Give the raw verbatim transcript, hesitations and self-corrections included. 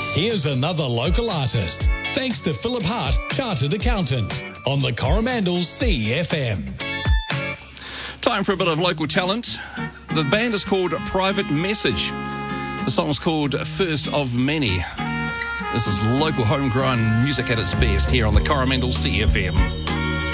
Here's another local artist, thanks to Philip Hart, Chartered Accountant, on the Coromandel C F M. Time for a bit of local talent. The band is called Private Message. The song is called First of Many. This is local homegrown music at its best here on the Coromandel C F M.